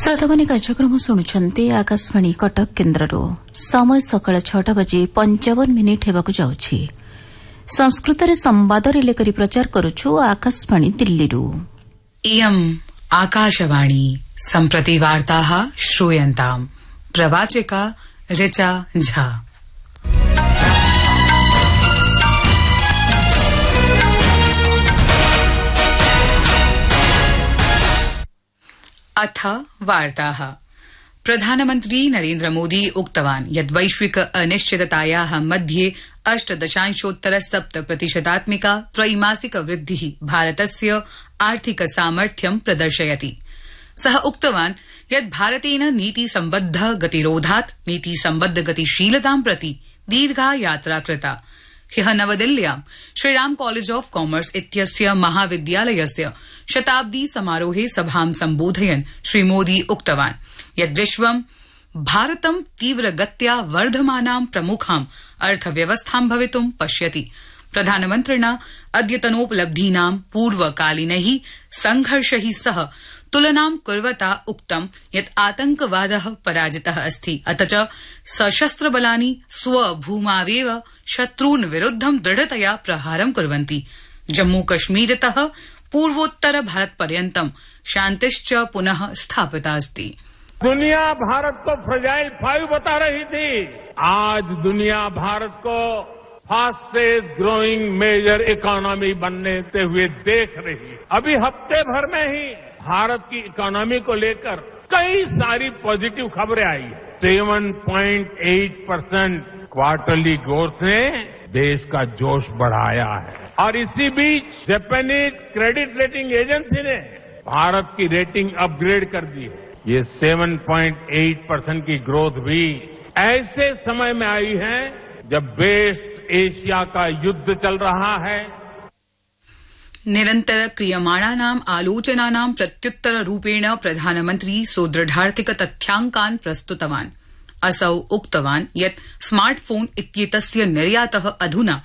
श्रोताମାନେ କାର୍ଯ୍ୟକ୍ରମ ଶୁଣୁଛନ୍ତି ଆକାଶବାଣୀ କଟକ କେନ୍ଦ୍ରରୁ। ସମୟ ସକାଳ 6ଟା ବାଜି 55 ମିନିଟ୍ ହେବାକୁ ଯାଉଛି। ସଂସ୍କୃତରେ ସମ୍ବାଦ ରିଲେ କରି ପ୍ରଚାର କରୁଛୁ ଆକାଶବାଣୀ ଦିଲ୍ଲୀରୁ। इयम् आकाशवाणी सम्प्रति वार्ताः श्रूयन्ताम्। प्रवाचिका ऋचा झा। अथ वार्ताः। प्रधानमन्त्री नरेन्द्र मोदी उक्तवान् यत् वैश्विक अनिश्चिततायाः मध्ये 8.7% त्रैमासिक वृद्धिः भारतस्य आर्थिक सामर्थ्यं प्रदर्शयति। सः उक्तवान् यत् भारतेन नीतिसम्बद्ध गतिरोधात् नीतिसम्बद्ध गतिशीलतां प्रति दीर्घा यात्रा कृता। ह्यः नवदिल्ल्यां श्रीराम कॉलेज ऑफ कॉमर्स इत्यस्य महाविद्यालयस्य शताब्दी समारोहे सभां सम्बोधयन् श्रीमोदी उक्तवान् यत् विश्वं भारतं तीव्रगत्या वर्धमानां प्रमुखां अर्थव्यवस्थां भवितुं पश्यति। प्रधानमन्त्रिणा अद्यतनोपलब्धीनां पूर्वकालीनैः संघर्षैः सह तुलनां कुर्वता उक्तं यत् आतंकवादः पराजितः अस्ति, अथ च सशस्त्रबलानि स्वभूमावेव शत्रून् विरुद्धं दृढतया प्रहारं कुर्वन्ति। जम्मूकश्मीरतः पूर्वोत्तर भारतपर्यन्तं शान्तिश्च पुनः स्थापिता अस्ति। दुनिया भारत को फ्रजाइल 5 बता रही थी, आज दुनिया भारत को फास्टेस्ट ग्रोइंग मेजर इकोनॉमी बनने से हुए देख रही। अभी हफ्ते भर में ही भारत की इकोनॉमी को लेकर कई सारी पॉजिटिव खबरें आई। 7.8% क्वार्टरली ग्रोथ ने देश का जोश बढ़ाया है। और इसी बीच जापानीज क्रेडिट रेटिंग एजेंसी ने भारत की रेटिंग अपग्रेड कर दी है। ये 7.8% की ग्रोथ भी ऐसे समय में आई है जब वेस्ट एशिया का युद्ध चल रहा है। निरन्तर क्रियमाणानाम् आलोचनानां प्रत्युत्तररूपेण प्रधानमन्त्री सुदृढार्थिक तथ्याङ्कान् प्रस्तुतवान्। असौ उक्तवान् यत् स्मार्टफोन इत्येतस्य निर्यातः अधुना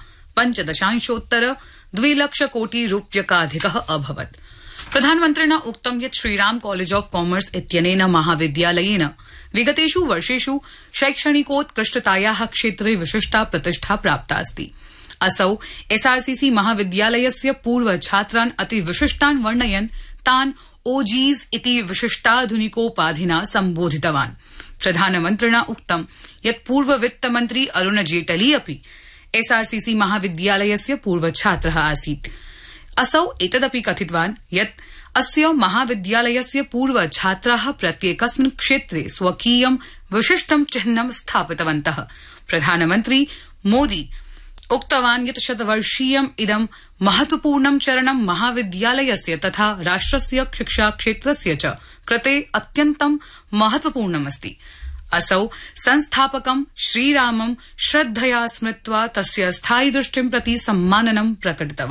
5.2 लक्ष कोटि रूप्यकाधिकः अभवत्। प्रधानमन्त्रिणा उक्तं यत् श्रीराम कॉलेज ऑफ कॉमर्स इत्यनेन महाविद्यालयेन विगतेषु वर्षेषु शैक्षणिकोत्कृष्टतायाः क्षेत्रे विशिष्टा प्रतिष्ठा प्राप्ता अस्ति। असौ एसआरसीसी महाविद्यालयस्य पूर्वछात्रान् अतिविशिष्टान् वर्णयन् तान् ओजीज इति विशिष्टाधुनिकोपाधिना सम्बोधितवान्। प्रधानमन्त्रिणा उक्तं यत् पूर्ववित्तमन्त्री अरुण जेटली अपि एसआरसीसी महाविद्यालयस्य पूर्वछात्रः आसीत्। असौ एतदपि कथितवान् यत् अस्य महाविद्यालयस्य पूर्वछात्राः प्रत्येकस्मिन् क्षेत्रे स्वकीयं विशिष्टं चिह्नं स्थापितवन्तः। प्रधानमन्त्री मोदी उक्तवान् यत् शतवर्षीयम् इदं महत्वपूर्णं चरणं महाविद्यालयस्य तथा राष्ट्रस्य शिक्षाक्षेत्रस्य च कृते अत्यन्तं महत्वपूर्णमस्ति। असौ संस्थापकं श्रीरामं श्रद्धया स्मृत्वा तस्य स्थायिदृष्टिं प्रति सम्माननं प्रकटितवान्।